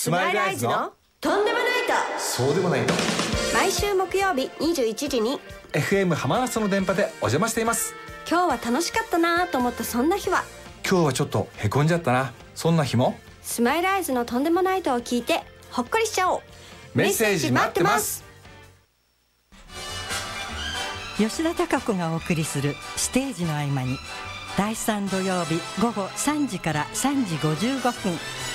スマイルアイズのとんでもないとそうでもないと、 毎週木曜日21時に FM 浜松の電波でお邪魔しています。 今日は楽しかったなと思ったそんな日は、 今日はちょっとへこんじゃったな、そんな日もスマイルアイズのとんでもないとを聞いてほっこりしちゃおう。 メッセージ待ってます。 吉田貴子がお送りするステージの合間に、第3土曜日午後3時から3時55分